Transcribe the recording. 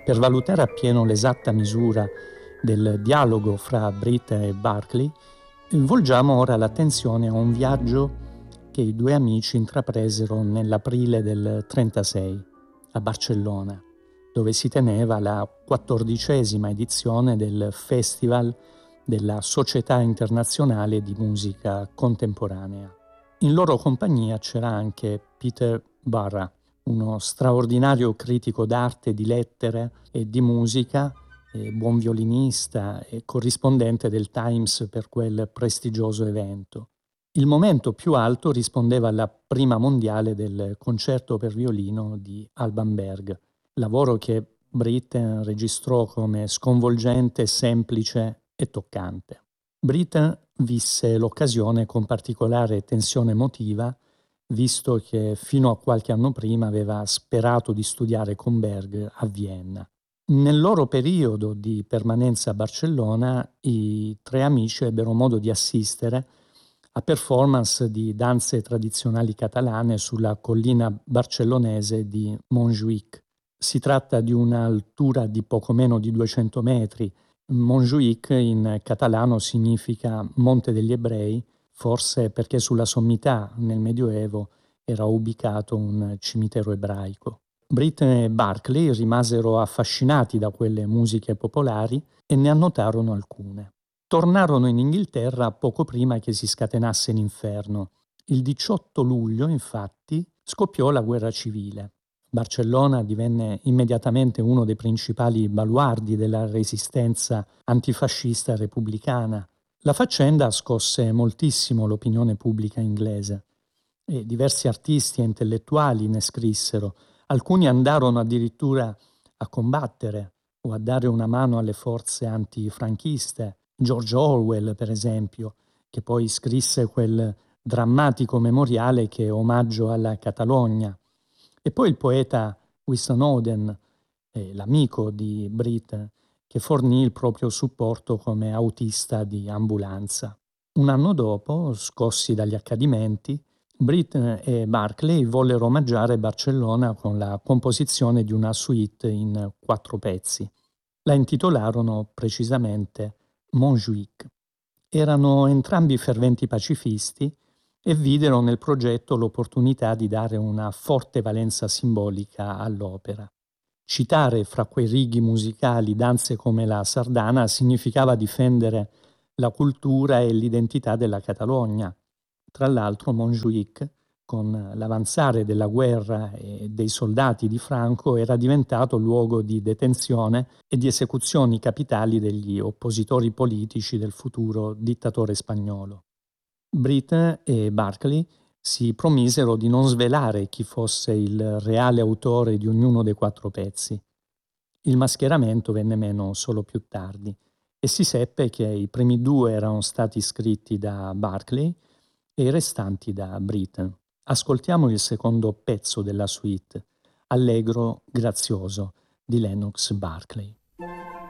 Per valutare appieno l'esatta misura del dialogo fra Britt e Barclay, volgiamo ora l'attenzione a un viaggio che i due amici intrapresero nell'aprile del 36 a Barcellona, dove si teneva la 14ª edizione del Festival della Società Internazionale di Musica Contemporanea. In loro compagnia c'era anche Peter Barra, uno straordinario critico d'arte, di lettere e di musica, buon violinista e corrispondente del Times per quel prestigioso evento. Il momento più alto rispondeva alla prima mondiale del concerto per violino di Alban Berg, lavoro che Britten registrò come sconvolgente, semplice e toccante. Britten visse l'occasione con particolare tensione emotiva, visto che fino a qualche anno prima aveva sperato di studiare con Berg a Vienna. Nel loro periodo di permanenza a Barcellona, i tre amici ebbero modo di assistere a performance di danze tradizionali catalane sulla collina barcellonese di Montjuïc. Si tratta di un'altura di poco meno di 200 metri. Montjuïc in catalano significa Monte degli Ebrei, forse perché sulla sommità nel Medioevo era ubicato un cimitero ebraico. Britt e Barclay rimasero affascinati da quelle musiche popolari e ne annotarono alcune. Tornarono in Inghilterra poco prima che si scatenasse l'inferno. Il 18 luglio, infatti, scoppiò la guerra civile. Barcellona divenne immediatamente uno dei principali baluardi della resistenza antifascista repubblicana. La faccenda scosse moltissimo l'opinione pubblica inglese e diversi artisti e intellettuali ne scrissero. Alcuni andarono addirittura a combattere o a dare una mano alle forze antifranchiste. George Orwell, per esempio, che poi scrisse quel drammatico memoriale che è omaggio alla Catalogna. E poi il poeta Winston Oden, l'amico di Britt, che fornì il proprio supporto come autista di ambulanza. Un anno dopo, scossi dagli accadimenti, Britt e Barclay vollero omaggiare Barcellona con la composizione di una suite in 4 pezzi. La intitolarono precisamente Montjuïc. Erano entrambi ferventi pacifisti e videro nel progetto l'opportunità di dare una forte valenza simbolica all'opera. Citare fra quei righi musicali danze come la sardana significava difendere la cultura e l'identità della Catalogna. Tra l'altro Montjuïc, con l'avanzare della guerra e dei soldati di Franco, era diventato luogo di detenzione e di esecuzioni capitali degli oppositori politici del futuro dittatore spagnolo. Britt e Barclay si promisero di non svelare chi fosse il reale autore di ognuno dei 4 pezzi. Il mascheramento venne meno solo più tardi e si seppe che i primi 2 erano stati scritti da Barclay e i restanti da Britt. Ascoltiamo il secondo pezzo della suite, Allegro grazioso di Lennox Barclay.